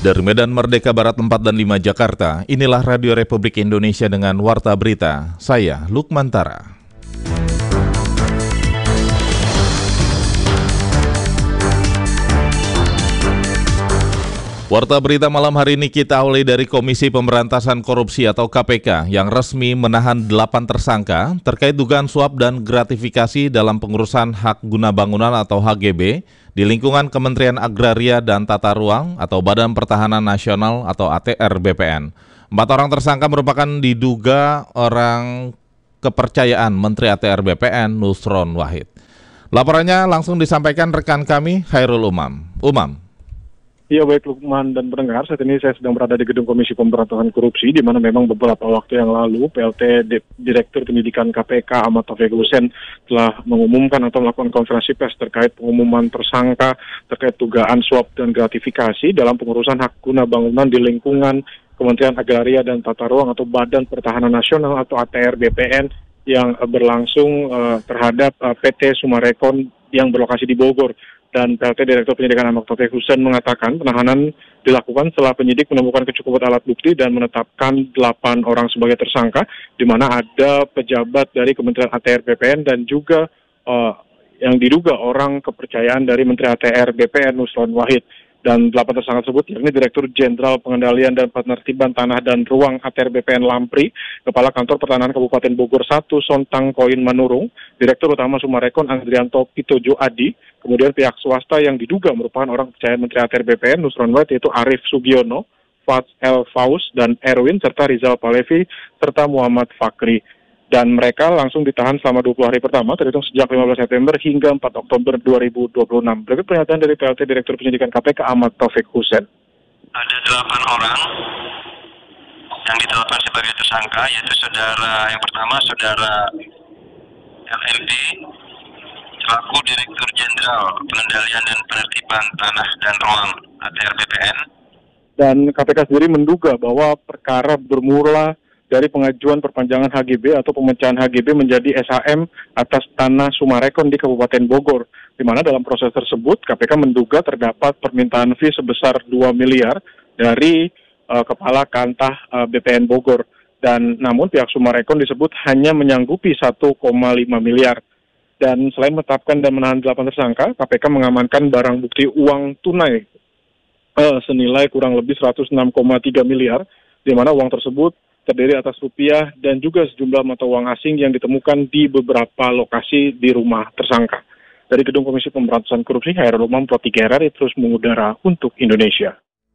Dari Medan Merdeka Barat 4 dan 5 Jakarta, inilah Radio Republik Indonesia dengan Warta Berita. Saya Lukman Tara. Warta Berita malam hari ini kita awali dari Komisi Pemberantasan Korupsi atau KPK yang resmi menahan 8 tersangka terkait dugaan suap dan gratifikasi dalam pengurusan hak guna bangunan atau HGB di lingkungan Kementerian Agraria dan Tata Ruang atau Badan Pertahanan Nasional atau ATR BPN. 4 orang tersangka merupakan diduga orang kepercayaan Menteri ATR BPN Nusron Wahid. Laporannya langsung disampaikan rekan kami Khairul Umam. Ya, baik Lukman dan pendengar, saat ini saya sedang berada di gedung Komisi Pemberantasan Korupsi, di mana memang beberapa waktu yang lalu PLT Direktur Penyidikan KPK Ahmad Taufik Hussein telah mengumumkan atau melakukan konferensi pers terkait pengumuman tersangka terkait dugaan suap dan gratifikasi dalam pengurusan hak guna bangunan di lingkungan Kementerian Agraria dan Tata Ruang atau Badan Pertahanan Nasional atau ATR BPN yang berlangsung terhadap PT Sumarekon yang berlokasi di Bogor. Dan PLT Direktur Penyidikan Ahmad Taufik Hussein mengatakan penahanan dilakukan setelah penyidik menemukan kecukupan alat bukti dan menetapkan 8 orang sebagai tersangka, di mana ada pejabat dari Kementerian ATR BPN dan juga yang diduga orang kepercayaan dari Menteri ATR BPN Nusron Wahid. Dan 8 tersangka tersebut yakni Direktur Jenderal Pengendalian dan Penertiban Tanah dan Ruang ATR BPN Lampri, Kepala Kantor Pertanahan Kabupaten Bogor 1 Sontang Koin Manurung, Direktur Utama Sumarekon Andrianto Pitojo Adi, kemudian pihak swasta yang diduga merupakan orang kepercayaan Menteri ATR BPN Nusron Wahid yaitu Arif Sugiono, Fats El Faus dan Erwin serta Rizal Palevi serta Muhammad Fakri. Dan mereka langsung ditahan selama 20 hari pertama, terhitung sejak 15 September hingga 4 Oktober 2026. Berikut pernyataan dari PLT Direktur Penyidikan KPK Ahmad Taufik Hussein. Ada 8 orang yang ditetapkan sebagai tersangka, yaitu yang pertama saudara LMP, selaku Direktur Jenderal Pengendalian dan Penertiban Tanah dan Ruang ATR BPN. Dan KPK sendiri menduga bahwa perkara bermula dari pengajuan perpanjangan HGB atau pemecahan HGB menjadi SHM atas tanah Sumarekon di Kabupaten Bogor, di mana dalam proses tersebut KPK menduga terdapat permintaan fee sebesar 2 miliar dari Kepala Kantah BPN Bogor. Dan namun pihak Sumarekon disebut hanya menyanggupi 1,5 miliar. Dan selain menetapkan dan menahan 8 tersangka, KPK mengamankan barang bukti uang tunai senilai kurang lebih 106,3 miliar, di mana uang tersebut terdiri atas rupiah dan juga sejumlah mata uang asing yang ditemukan di beberapa lokasi di rumah tersangka. Dari Gedung Komisi Pemberantasan Korupsi, Khairul Umam, Pro 3 RRI terus mengudara untuk Indonesia.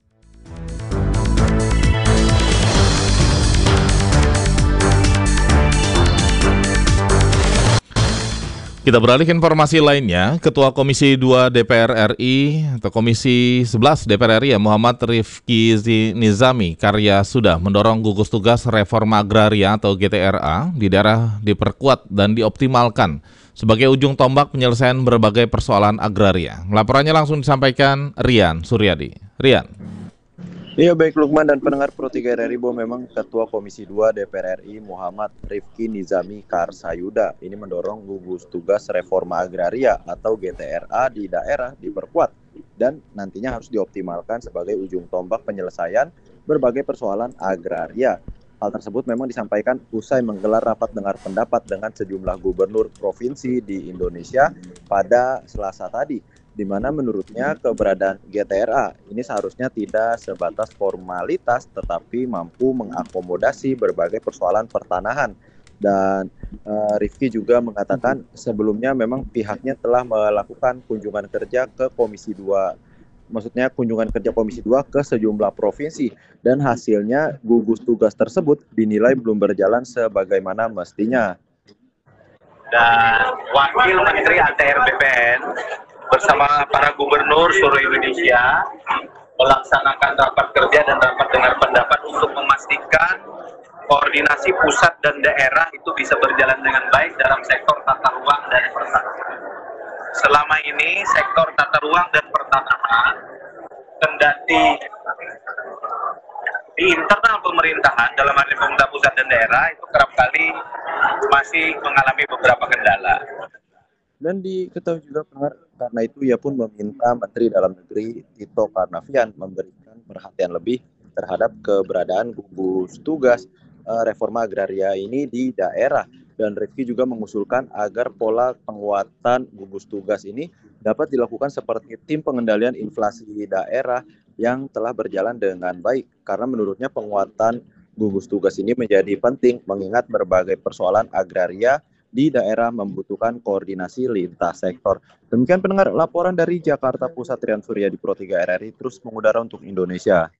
Kita beralih ke informasi lainnya. Ketua Komisi 2 DPR RI atau Komisi 11 DPR RI Muhammad Rifki Nizami Karya sudah mendorong gugus tugas reforma agraria atau GTRA di daerah diperkuat dan dioptimalkan sebagai ujung tombak penyelesaian berbagai persoalan agraria. Laporannya langsung disampaikan Rian Suryadi. Rian. Iya, baik Lukman dan pendengar Pro 3 RRI, bahwa memang Ketua Komisi 2 DPR RI Muhammad Rifki Nizami Karsayuda ini mendorong gugus tugas reforma agraria atau GTRA di daerah diperkuat dan nantinya harus dioptimalkan sebagai ujung tombak penyelesaian berbagai persoalan agraria. Hal tersebut memang disampaikan usai menggelar rapat dengar pendapat dengan sejumlah gubernur provinsi di Indonesia pada Selasa tadi, di mana menurutnya keberadaan GTRA ini seharusnya tidak sebatas formalitas tetapi mampu mengakomodasi berbagai persoalan pertanahan. Dan Rifki juga mengatakan sebelumnya memang pihaknya telah melakukan kunjungan kerja ke Komisi 2, maksudnya kunjungan kerja Komisi 2 ke sejumlah provinsi, dan hasilnya gugus tugas tersebut dinilai belum berjalan sebagaimana mestinya. Dan Wakil Menteri ATR BPN bersama para gubernur seluruh Indonesia melaksanakan rapat kerja dan rapat dengar pendapat untuk memastikan koordinasi pusat dan daerah itu bisa berjalan dengan baik dalam sektor tata ruang dan pertanahan. Selama ini sektor tata ruang dan pertanahan kendati di internal pemerintahan dalam hal ini pemerintah pusat dan daerah itu kerap kali masih mengalami beberapa kendala. Dan diketahui juga pendengar, karena itu ia pun meminta Menteri Dalam Negeri Tito Karnavian memberikan perhatian lebih terhadap keberadaan gugus tugas reforma agraria ini di daerah. Dan Rifki juga mengusulkan agar pola penguatan gugus tugas ini dapat dilakukan seperti tim pengendalian inflasi di daerah yang telah berjalan dengan baik. Karena menurutnya penguatan gugus tugas ini menjadi penting mengingat berbagai persoalan agraria di daerah membutuhkan koordinasi lintas sektor. Demikian pendengar laporan dari Jakarta Pusat, Rian Surya di Pro 3 RRI terus mengudara untuk Indonesia.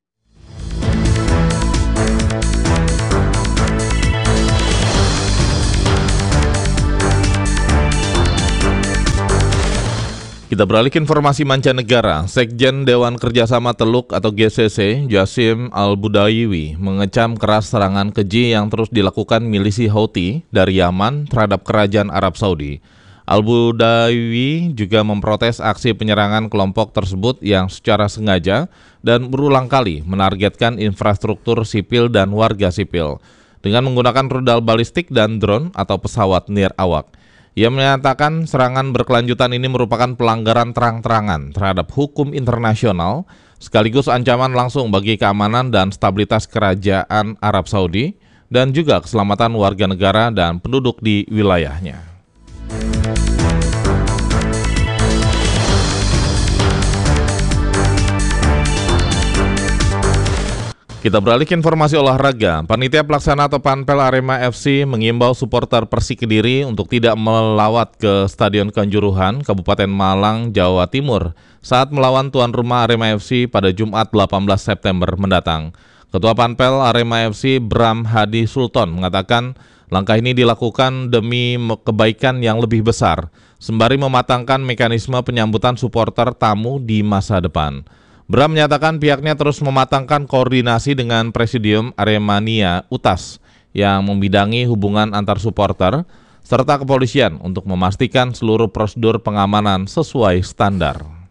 Kita beralih ke informasi mancanegara. Sekjen Dewan Kerjasama Teluk atau GCC, Jassim Al-Budaiwi, mengecam keras serangan keji yang terus dilakukan milisi Houthi dari Yaman terhadap kerajaan Arab Saudi. Al-Budaiwi juga memprotes aksi penyerangan kelompok tersebut yang secara sengaja dan berulang kali menargetkan infrastruktur sipil dan warga sipil dengan menggunakan rudal balistik dan drone atau pesawat nir'awak. Ia menyatakan serangan berkelanjutan ini merupakan pelanggaran terang-terangan terhadap hukum internasional, sekaligus ancaman langsung bagi keamanan dan stabilitas kerajaan Arab Saudi, dan juga keselamatan warga negara dan penduduk di wilayahnya. Kita beralih ke informasi olahraga. Panitia Pelaksana atau Panpel Arema FC mengimbau supporter Persik Kediri untuk tidak melawat ke Stadion Kanjuruhan, Kabupaten Malang, Jawa Timur saat melawan tuan rumah Arema FC pada Jumat 18 September mendatang. Ketua Panpel Arema FC Bram Hadi Sultan mengatakan langkah ini dilakukan demi kebaikan yang lebih besar, sembari mematangkan mekanisme penyambutan supporter tamu di masa depan. Bram menyatakan pihaknya terus mematangkan koordinasi dengan Presidium Aremania UTAS yang membidangi hubungan antar supporter serta kepolisian untuk memastikan seluruh prosedur pengamanan sesuai standar.